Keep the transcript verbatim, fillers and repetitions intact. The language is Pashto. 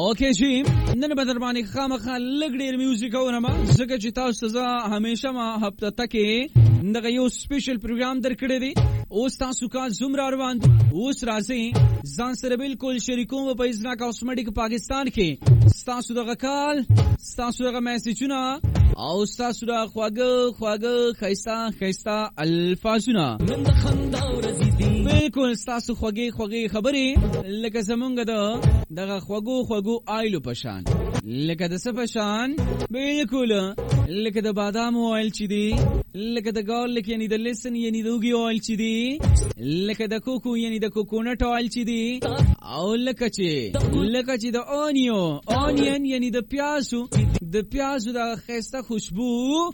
اوکے جی نن بدر باندې خامخا لګ ډیر میوزیک اورم زکه چې تاسو ته همیشه ما هفته تکي دغه یو سپیشل پروګرام درکړی دی اوس تاسو کا زمرا روان اوس راځي ځان سره بالکل شریکوم په ازنا کاسمیټک پاکستان کې تاسو دغه کال تاسو دغه میسجونه او تاسو دغه خواږه خواږه خيستا خيستا الفاظونه بالکل تاسو خوږی خوږی خبرې لکه زمونږ د دغه خوږو خوږو آیلو پشان لکه د سپشان بالکل لکه د بادام اویل چي دي لکه د ګارلک یعنی د لسن یعنی د اوګي اویل چي دي لکه د کوکو یعنی د کوکونټ اویل چي دي او لکه چې لکه چې د اونیو اونین یعنی د پیازو د پیازو د خسته خوشبو